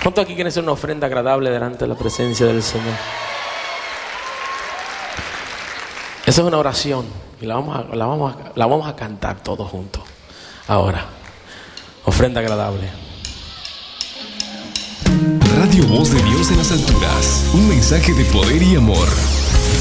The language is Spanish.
¿Cuántos aquí quieren hacer una ofrenda agradable delante de la presencia del Señor? Esa es una oración y la vamos a cantar todos juntos. Ahora, ofrenda agradable. Radio Voz de Dios en las alturas. Un mensaje de poder y amor.